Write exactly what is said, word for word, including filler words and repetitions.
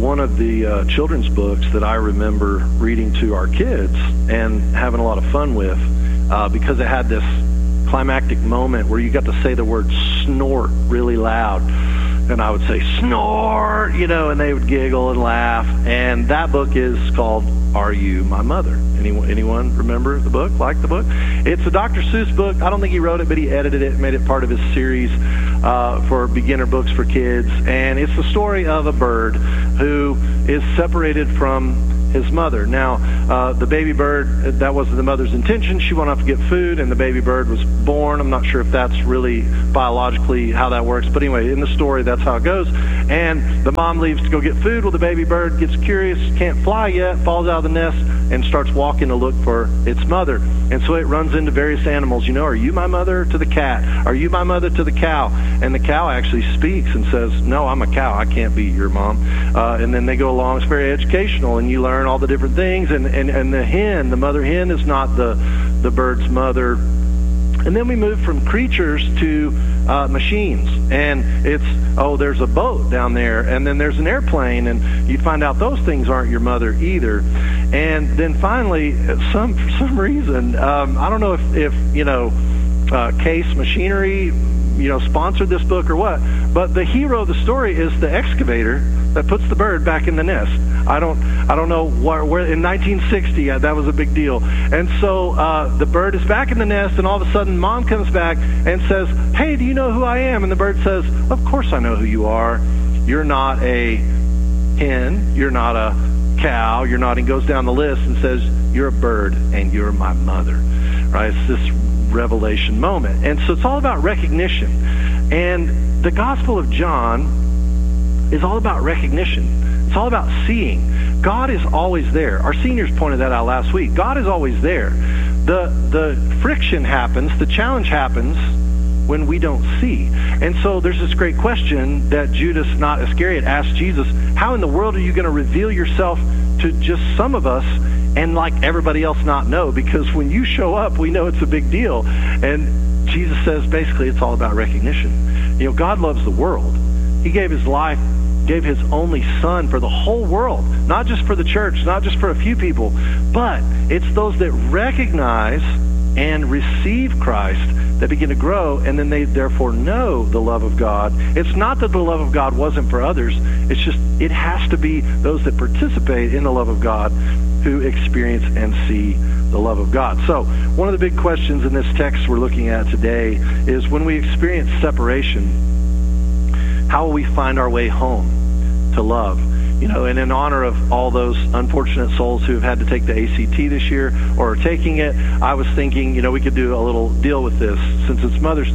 One of the uh, children's books that I remember reading to our kids and having a lot of fun with, uh, because it had this climactic moment where you got to say the word snort really loud. And I would say, snort, you know, and they would giggle and laugh. And that book is called Are You My Mother? Anyone, anyone remember the book, like the book? It's a Doctor Seuss book. I don't think he wrote it, but he edited it, made it part of his series uh, for beginner books for kids. And it's the story of a bird who is separated from his mother. Now, uh, the baby bird, that wasn't the mother's intention. She went off to get food, and the baby bird was born. I'm not sure if that's really biologically how that works. But anyway, in the story, that's how it goes. And the mom leaves to go get food. Well, the baby bird gets curious, can't fly yet, falls out of the nest, and starts walking to look for its mother. And so it runs into various animals. You know, are you my mother? To the cat. Are you my mother? To the cow. And the cow actually speaks and says, no, I'm a cow. I can't be your mom. Uh, and then they go along. It's very educational, and you learn all the different things. And, and, and the hen, the mother hen, is not the, the bird's mother. And then we move from creatures to uh, machines. And it's, oh, there's a boat down there, and then there's an airplane, and you find out those things aren't your mother either. And then finally, some for some reason, um, I don't know if, if you know, uh, Case Machinery, you know, sponsored this book or what, but the hero of the story is the excavator that puts the bird back in the nest. I don't, I don't know where, where in nineteen sixty, uh, that was a big deal. And so uh, the bird is back in the nest, and all of a sudden, mom comes back and says, "Hey, do you know who I am?" And the bird says, "Of course I know who you are. You're not a hen. You're not a cow. You're not." And goes down the list and says, "You're a bird, and you're my mother." Right? It's this revelation moment. And so it's all about recognition. And the Gospel of John is all about recognition. It's all about seeing. God is always there. Our seniors pointed that out last week. God is always there. The the friction happens, the challenge happens when we don't see. And so there's this great question that Judas, not Iscariot, asked Jesus, how in the world are you going to reveal yourself to just some of us and like everybody else not know? Because when you show up, we know it's a big deal. And Jesus says, basically, it's all about recognition. You know, God loves the world. He gave his life, gave his only son for the whole world, not just for the church, not just for a few people, but it's those that recognize and receive Christ that begin to grow, and then they therefore know the love of God. It's not that the love of God wasn't for others. It's just it has to be those that participate in the love of God who experience and see the love of God. So one of the big questions in this text we're looking at today is, when we experience separation, how will we find our way home to love? You know, and in honor of all those unfortunate souls who have had to take the A C T this year or are taking it, I was thinking, you know, we could do a little deal with this. Since it's Mother's